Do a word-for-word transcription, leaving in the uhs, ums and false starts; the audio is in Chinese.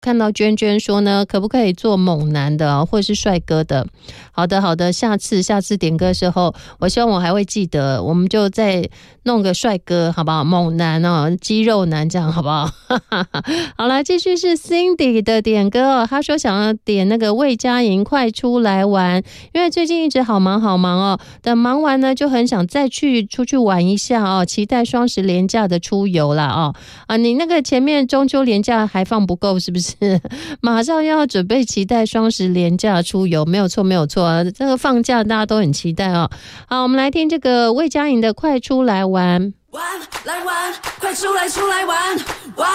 看到娟娟说呢，可不可以做猛男的或者是帅哥的？好的好的，下次下次点歌的时候，我希望我还会记得，我们就再弄个帅哥好不好？猛男哦，肌肉男这样好不好？好了，继续是 Cindy 的点歌哦，他说想要点那个魏佳莹快出来玩，因为最近一直好忙好忙哦，等忙完呢就很想再去出去玩一下哦，期待双十连假的出游啦哦啊，你那个前面中秋连假还放不够是不是？马上要准备期待双十连假出游，没有错没有错，这个放假大家都很期待哦。好，我们来听这个魏佳莹的快出来玩。 玩来玩，快出来出来玩。玩